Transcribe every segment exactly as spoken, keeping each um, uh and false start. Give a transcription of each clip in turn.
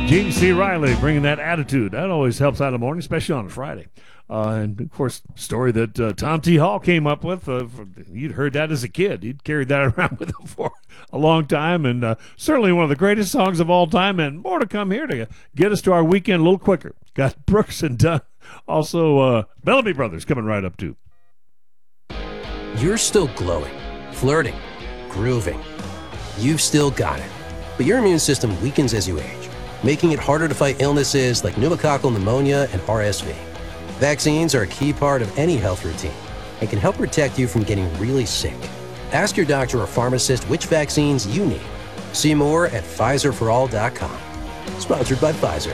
Gene C. Riley bringing that attitude. That always helps out in the morning, especially on a Friday. Uh, and, of course, story that uh, Tom T. Hall came up with. Uh, for, you'd heard that as a kid. He'd carried that around with him for a long time. And uh, certainly one of the greatest songs of all time. And more to come here to get us to our weekend a little quicker. Got Brooks and Dunn. Also, uh, Bellamy Brothers coming right up, too. You're still glowing, flirting, grooving. You've still got it. But your immune system weakens as you age, making it harder to fight illnesses like pneumococcal pneumonia and R S V. Vaccines are a key part of any health routine and can help protect you from getting really sick. Ask your doctor or pharmacist which vaccines you need. See more at Pfizer for all dot com. Sponsored by Pfizer.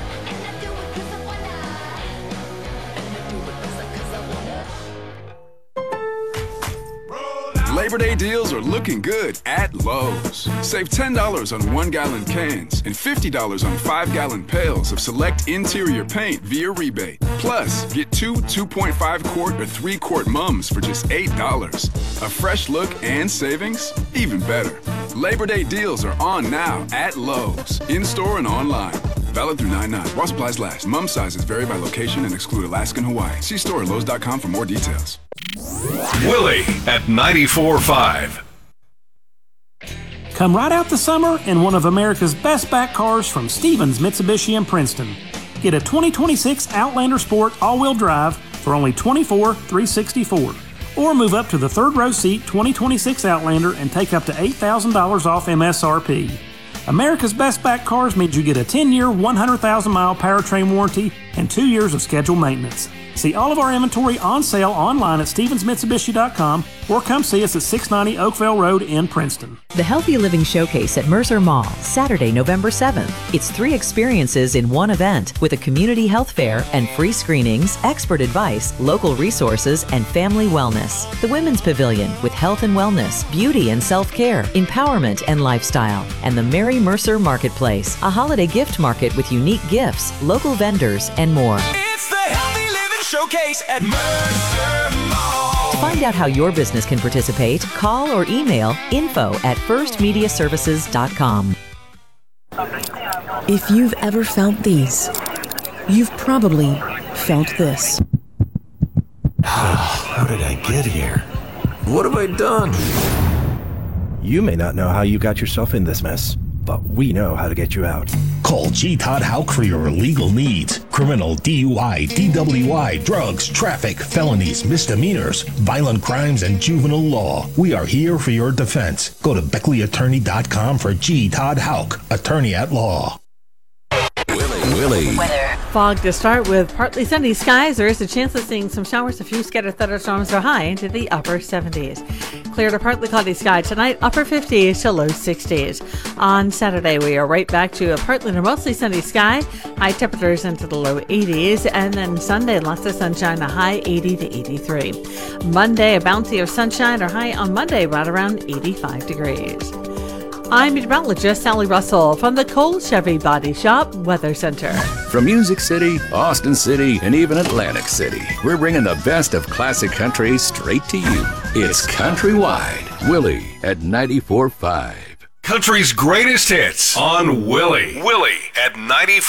Labor Day deals are looking good at Lowe's. Save ten dollars on one-gallon cans and fifty dollars on five-gallon pails of select interior paint via rebate. Plus, get two two point five quart or three quart mums for just eight dollars. A fresh look and savings? Even better. Labor Day deals are on now at Lowe's, in-store and online. Valid through nine nine. While supplies last. Mum sizes vary by location and exclude Alaska and Hawaii. See store at Lowe's dot com for more details. Willie at ninety-four point five. Come right out the summer in one of America's best back cars from Stevens Mitsubishi in Princeton. Get a twenty twenty-six Outlander Sport all-wheel drive for only twenty-four thousand three hundred sixty-four dollars. Or move up to the third row seat twenty twenty-six Outlander and take up to eight thousand dollars off M S R P. America's best back cars means you get a ten-year, one hundred thousand mile powertrain warranty and two years of scheduled maintenance. See all of our inventory on sale online at Stevens Mitsubishi dot com or come see us at six ninety Oakville Road in Princeton. The Healthy Living Showcase at Mercer Mall, Saturday, November seventh. It's three experiences in one event with a community health fair and free screenings, expert advice, local resources, and family wellness. The Women's Pavilion with health and wellness, beauty and self-care, empowerment and lifestyle. And the Mary Mercer Marketplace, a holiday gift market with unique gifts, local vendors, and more. It's the Healthy Living Showcase at Mercer Mall. To find out how your business can participate, call or email info at first media services dot com. If you've ever felt these, you've probably felt this. How did I get here? What have I done? You may not know how you got yourself in this mess, but we know how to get you out. Call G. Todd Houck for your legal needs. Criminal, D U I, D W I, drugs, traffic, felonies, misdemeanors, violent crimes, and juvenile law. We are here for your defense. Go to Beckley Attorney dot com for G. Todd Houck, attorney at law. Willie. Weather. Fog to start with partly sunny skies. There is a chance of seeing some showers, a few scattered thunderstorms are high into the upper seventies. Clear to partly cloudy sky tonight, upper fifties to low sixties. On Saturday, we are right back to a partly to mostly sunny sky, high temperatures into the low eighties, and then Sunday, lots of sunshine, a high eighty to eighty-three. Monday, a bounty of sunshine, or high on Monday, right around eighty-five degrees. I'm meteorologist Sally Russell from the Cole Chevy Body Shop Weather Center. From Music City, Austin City, and even Atlantic City, we're bringing the best of classic country straight to you. It's Countrywide. Willie at ninety-four point five. Country's greatest hits on Willie. Willie at ninety-four.